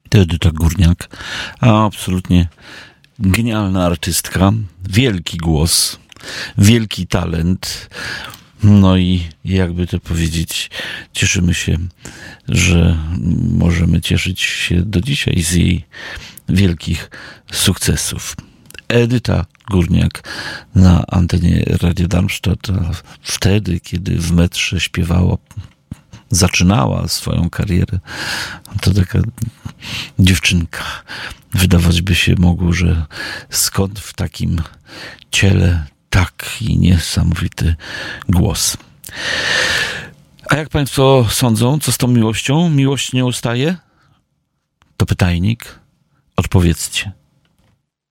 Edyta Górniak, absolutnie genialna artystka, wielki głos, wielki talent. No i jakby to powiedzieć, cieszymy się, że możemy cieszyć się do dzisiaj z jej wielkich sukcesów. Edyta Górniak na antenie Radio Darmstadt, wtedy, kiedy w metrze śpiewała, zaczynała swoją karierę, to taka dziewczynka. Wydawać by się mogło, że skąd w takim ciele taki niesamowity głos. A jak państwo sądzą, co z tą miłością? Miłość nie ustaje? To pytajnik. Odpowiedzcie.